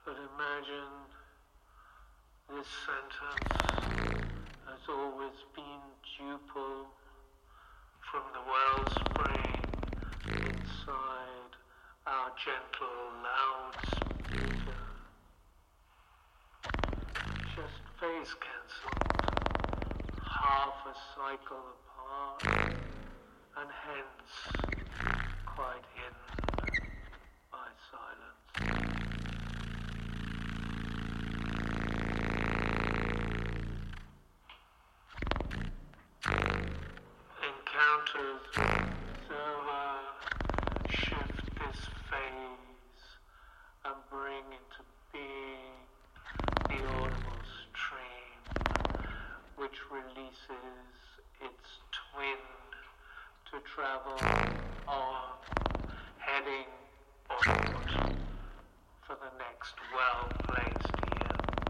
But imagine this sentence has always been duple from the wellspring inside our gentle loudspeaker. Just phase cancelled, half a cycle apart, and hence quite hidden by silence. Encounters observer shift this phase and bring into being the audible stream, which releases its twin to travel on, heading onward for the next well.